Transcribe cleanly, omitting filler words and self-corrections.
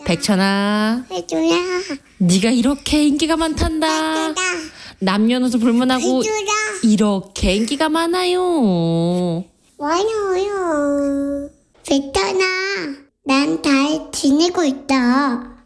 백천아, 해줘라. 네가 이렇게 인기가 많단다. 해줘라. 남녀노소 불문하고 해줘라. 이렇게 인기가 많아요. 많아요. 백천아, 난 잘 지내고 있다.